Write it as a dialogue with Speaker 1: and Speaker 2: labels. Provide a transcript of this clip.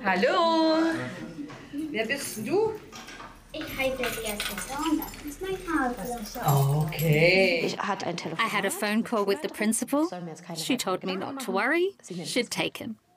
Speaker 1: Hallo. Wer bist du?
Speaker 2: Ich heiße Beatrice und das ist mein Vater.
Speaker 1: Okay.
Speaker 3: I had a phone call with the principal. She told me not to worry. She'd take him.